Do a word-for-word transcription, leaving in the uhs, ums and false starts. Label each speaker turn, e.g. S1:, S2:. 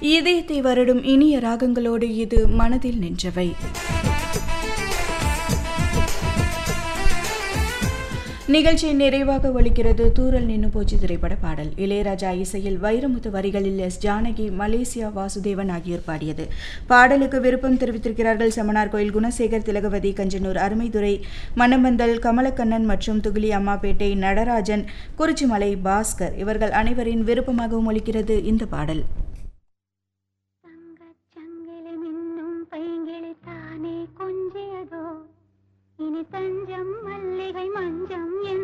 S1: இதயத்தை வருடும் இனிய ராகங்களோடு இது மனதில் நின்றவை. நிகழ்ச்சியின் நிறைவாக ஒலிக்கிறது தூரல் நின்னு போச்சு திரைப்பட பாடல். இளையராஜா இசையில் வைரமுத்து வரிகளில் எஸ் ஜானகி, மலேசியா வாசுதேவன் ஆகியோர் பாடியது. பாடலுக்கு விருப்பம் தெரிவித்திருக்கிறார்கள் செமனார் கோயில் குணசேகர், திலகவதி, கஞ்சனூர் அருமைதுரை, மணம்பந்தல் கமலக்கண்ணன் மற்றும் துகிலி அம்மாப்பேட்டை நடராஜன், குறிச்சிமலை பாஸ்கர். இவர்கள் அனைவரின் விருப்பமாகவும் ஒலிக்கிறது இந்த பாடல்.